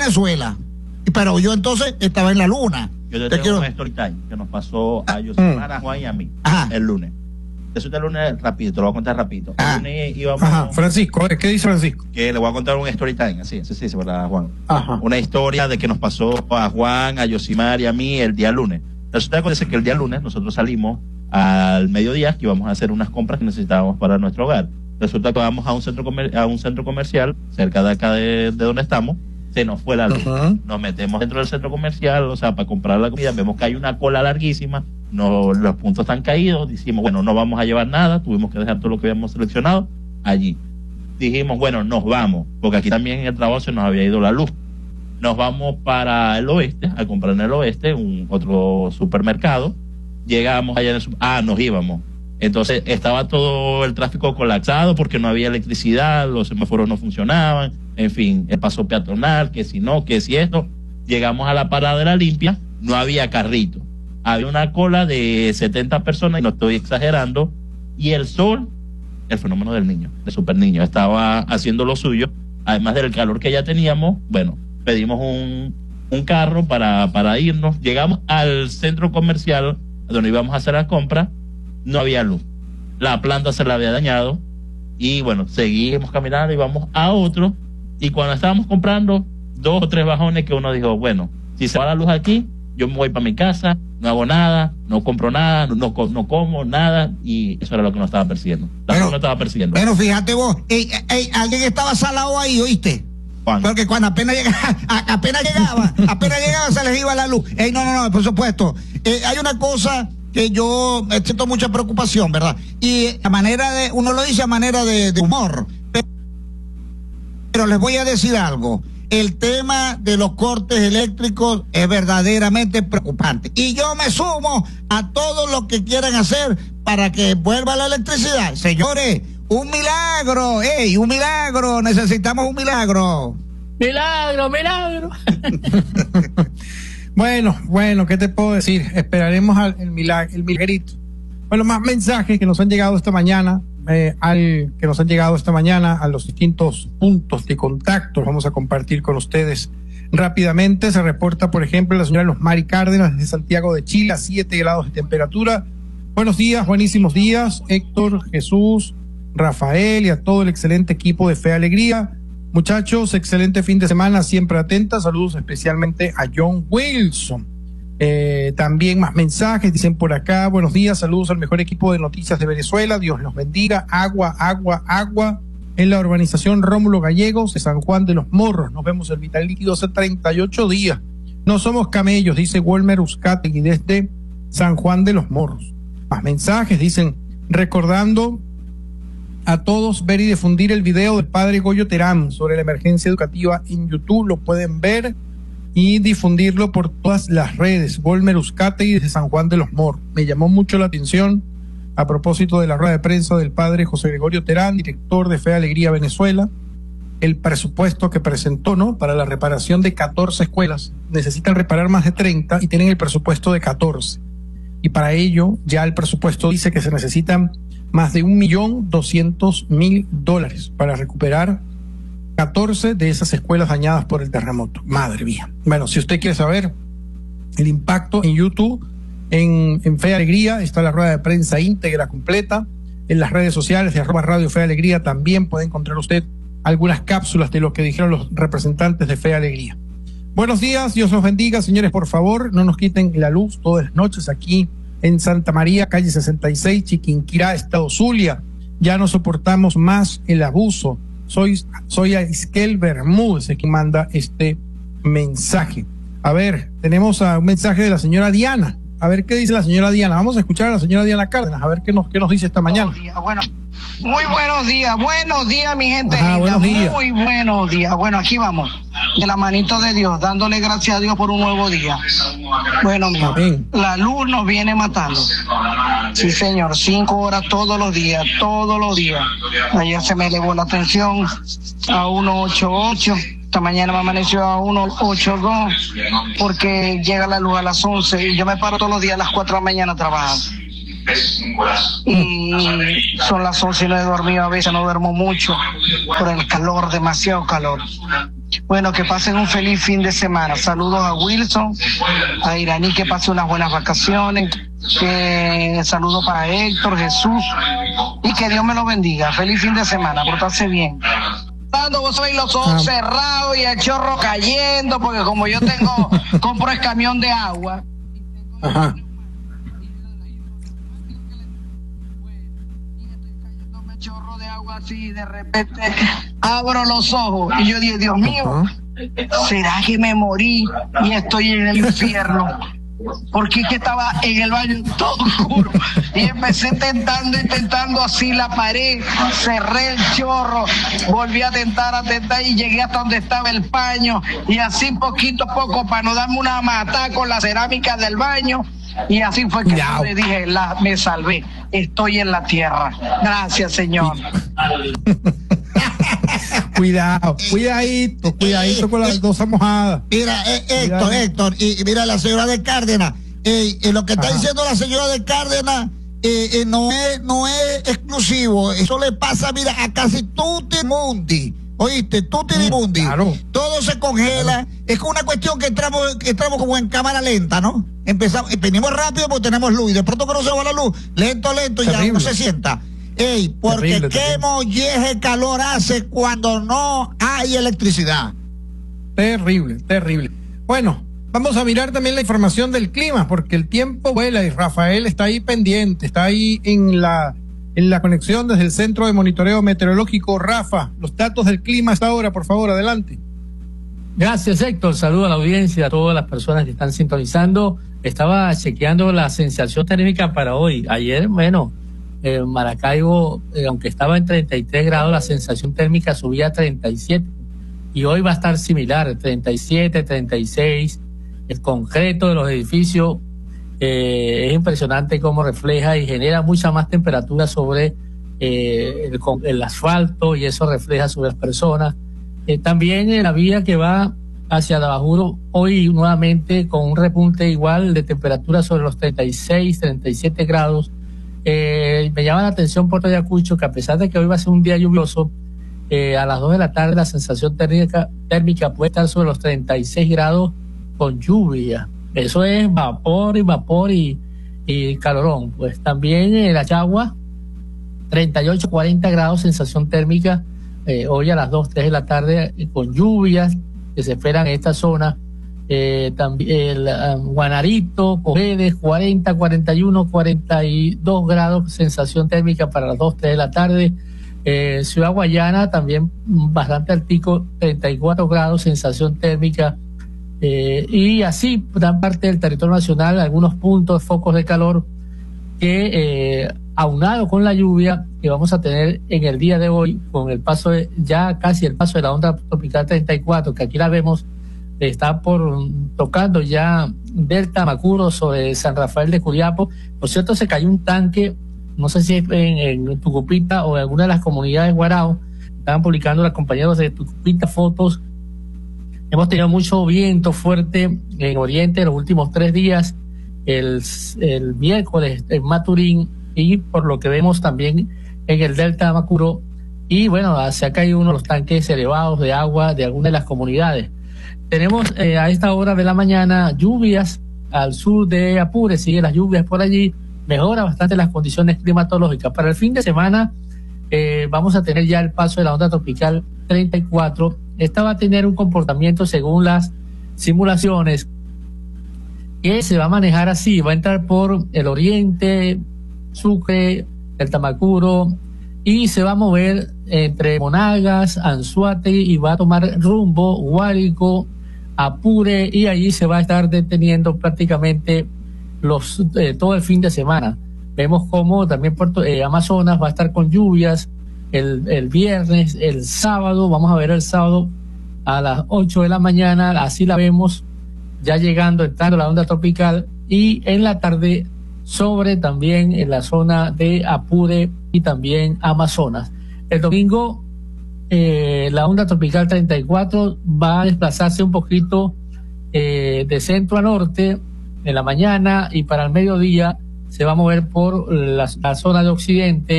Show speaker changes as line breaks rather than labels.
Venezuela. Pero yo entonces estaba en la luna.
Yo te tengo un story time que nos pasó a Yosimar, a Juan y a mí el lunes. Eso el lunes rápido, te lo voy a contar rapidito. El lunes íbamos...
Francisco, ¿qué dice Francisco?
Que le voy a contar un story time, así para Juan. Una historia de que nos pasó a Juan, a Yosimar y a mí el día lunes. Resulta que el día lunes nosotros salimos al mediodía que íbamos a hacer unas compras que necesitábamos para nuestro hogar. Resulta que vamos a un centro comercial cerca de acá de donde estamos. Se nos fue la luz. Nos metemos dentro del centro comercial, o sea, para comprar la comida, vemos que hay una cola larguísima, los puntos están caídos, decimos, bueno, no vamos a llevar nada, tuvimos que dejar todo lo que habíamos seleccionado allí. Dijimos, bueno, nos vamos, porque aquí también en el trabajo se nos había ido la luz. Nos vamos para el oeste, a comprar en el oeste, otro supermercado. Llegamos allá nos íbamos. Entonces estaba todo el tráfico colapsado porque no había electricidad, los semáforos no funcionaban, en fin, el paso peatonal, que si no, que si esto. Llegamos a la parada de la Limpia, no había carrito. Había una cola de 70 personas, y no estoy exagerando, y el sol, el fenómeno del niño, del super niño, estaba haciendo lo suyo. Además del calor que ya teníamos, bueno, pedimos un carro para irnos. Llegamos al centro comercial donde íbamos a hacer la compra. No había luz, la planta se la había dañado y bueno, seguimos caminando y vamos a otro, y cuando estábamos comprando 2 o 3 bajones que uno dijo, bueno, si se va la luz aquí, yo me voy para mi casa, no hago nada, no compro nada, no como nada, y eso era lo que nos estaba persiguiendo.
Bueno, fíjate vos, alguien estaba salado ahí, ¿oíste? Juan. Porque cuando apenas llegaba se les iba la luz. No, por supuesto. Hay una cosa que yo siento mucha preocupación, ¿verdad? Y uno lo dice a manera de humor, pero les voy a decir algo. El tema de los cortes eléctricos es verdaderamente preocupante. Y yo me sumo a todo lo que quieran hacer para que vuelva la electricidad. Señores, un milagro, un milagro, necesitamos un milagro.
Milagro.
Bueno, ¿qué te puedo decir? Esperaremos el milagrito. Bueno, más mensajes que nos han llegado esta mañana, a los distintos puntos de contacto. Los vamos a compartir con ustedes rápidamente. Se reporta, por ejemplo, la señora Losmari Cárdenas de Santiago de Chile, a 7 grados de temperatura. Buenos días, buenísimos días, Héctor, Jesús, Rafael y a todo el excelente equipo de Fe Alegría. Muchachos, excelente fin de semana, siempre atenta. Saludos especialmente a John Wilson. También más mensajes, dicen por acá, buenos días, saludos al mejor equipo de noticias de Venezuela, Dios los bendiga. Agua en la urbanización Rómulo Gallegos de San Juan de los Morros. Nos vemos el vital líquido hace 38 días. No somos camellos, dice Walmer Uzcategui desde San Juan de los Morros. Más mensajes, dicen, recordando a todos ver y difundir el video del padre Goyo Terán sobre la emergencia educativa en YouTube. Lo pueden ver y difundirlo por todas las redes. Volmer Uzcategui desde San Juan de los Morros. Me llamó mucho la atención a propósito de la rueda de prensa del padre José Gregorio Terán, director de Fe Alegría Venezuela, el presupuesto que presentó, ¿no?, para la reparación de 14 escuelas. Necesitan reparar más de 30 y tienen el presupuesto de 14. Y para ello ya el presupuesto dice que se necesitan más de $1.200.000 para recuperar 14 de esas escuelas dañadas por el terremoto. Madre mía. Bueno, si usted quiere saber el impacto en YouTube, en Fe Alegría está la rueda de prensa íntegra completa. En las redes sociales de @Radio Fe Alegría también puede encontrar usted algunas cápsulas de lo que dijeron los representantes de Fe Alegría. Buenos días, Dios los bendiga, señores, por favor, no nos quiten la luz todas las noches aquí en Santa María, calle 66, Chiquinquirá, Estado Zulia. Ya no soportamos más el abuso. Soy Isquel Bermúdez, quien manda este mensaje. A ver, tenemos un mensaje de la señora Diana. A ver qué dice la señora Diana. Vamos a escuchar a la señora Diana Cárdenas, a ver qué nos dice esta mañana.
Bueno, muy buenos días, mi gente.
Buenos días.
Muy buenos días. Bueno, aquí vamos, de la manito de Dios, dándole gracias a Dios por un nuevo día. Bueno, mijo, la luz nos viene matando. Sí, señor, 5 horas todos los días. Ayer se me elevó la tensión a 188. Esta mañana me amaneció a 182 porque llega la luz a las 11 y yo me paro todos los días a las 4 de la mañana trabajando. Y son las 11 y no he dormido, a veces no duermo mucho por el calor, demasiado calor. Bueno, que pasen un feliz fin de semana. Saludos a Wilson, a Iraní, que pase unas buenas vacaciones. Saludos para Héctor, Jesús, y que Dios me lo bendiga. Feliz fin de semana, portarse bien. Vos sabéis, los ojos cerrados y el chorro cayendo, porque como yo compro el camión de agua.
Ajá.
Chorro de agua así, de repente abro los ojos y yo dije, Dios mío, ¿será que me morí y estoy en el infierno? Porque es que estaba en el baño todo oscuro y empecé intentando así la pared, cerré el chorro, volví a tentar y llegué hasta donde estaba el paño, y así poquito a poco, para no darme una matada con la cerámica del baño, y así fue que yo le dije, me salvé, estoy en la tierra. Gracias, Señor.
Cuidadito con las cosas mojadas.
Mira, Héctor, y mira la señora de Cárdenas, lo que está diciendo la señora de Cárdenas no es exclusivo, eso le pasa, mira, a casi tutti mundi. Oíste, tutti mundi. Claro. Todo se congela. Claro. Es una cuestión que entramos como en cámara lenta, ¿no? Venimos rápido porque tenemos luz y de pronto cuando se va la luz, lento, y ya uno se sienta. Porque qué molleje calor hace cuando no hay electricidad.
Terrible. Bueno, vamos a mirar también la información del clima, porque el tiempo vuela y Rafael está ahí pendiente, está ahí en la conexión desde el Centro de Monitoreo Meteorológico. Rafa, los datos del clima hasta ahora, por favor, adelante.
Gracias, Héctor. Saludo a la audiencia, a todas las personas que están sintonizando. Estaba chequeando la sensación térmica para hoy. Ayer, Maracaibo, aunque estaba en 33 grados, la sensación térmica subía a 37. Y hoy va a estar similar, 37, 36. El concreto de los edificios es impresionante cómo refleja y genera mucha más temperatura sobre el asfalto, y eso refleja sobre las personas. También la vía que va hacia Dabajuro hoy nuevamente con un repunte igual de temperatura sobre los 36, 37 grados. Me llama la atención Puerto Ayacucho, que a pesar de que hoy va a ser un día lluvioso, a las 2 de la tarde la sensación térmica puede estar sobre los 36 grados con lluvia. Eso es vapor y calorón. Pues también la Chagua, 38, 40 grados sensación térmica hoy a las 2, 3 de la tarde con lluvias que se esperan en esta zona. También el Guanarito, Cojedes, 40, 41, 42 grados sensación térmica para las 2, 3 de la tarde. Ciudad Guayana también bastante altico, 34 grados sensación térmica. Y así gran parte del territorio nacional, algunos puntos, focos de calor que aunado con la lluvia que vamos a tener en el día de hoy, con el paso ya casi el paso de la onda tropical 34, que aquí la vemos, está tocando ya Delta Macuro sobre San Rafael de Curiapo. Por cierto, se cayó un tanque, no sé si es en Tucupita o en alguna de las comunidades de Guarao. Estaban publicando los compañeros de Tucupita fotos. Hemos tenido mucho viento fuerte en Oriente los últimos 3 días, el miércoles en Maturín, y por lo que vemos también en el Delta Macuro. Y bueno, se ha caído uno de los tanques elevados de agua de algunas de las comunidades. Tenemos a esta hora de la mañana lluvias al sur de Apure, siguen las lluvias por allí, mejora bastante las condiciones climatológicas. Para el fin de semana vamos a tener ya el paso de la onda tropical 34. Esta va a tener un comportamiento según las simulaciones que se va a manejar así, va a entrar por el oriente, Sucre, el Tamacuro, y se va a mover entre Monagas, Anzoátegui, y va a tomar rumbo Guárico, Apure, y allí se va a estar deteniendo prácticamente todo el fin de semana. Vemos cómo también Amazonas va a estar con lluvias el viernes, el sábado. Vamos a ver el sábado a las 8 de la mañana, así la vemos ya entrando la onda tropical, y en la tarde sobre también en la zona de Apure y también Amazonas. El domingo la onda tropical 34 va a desplazarse un poquito de centro a norte en la mañana, y para el mediodía se va a mover por la zona de occidente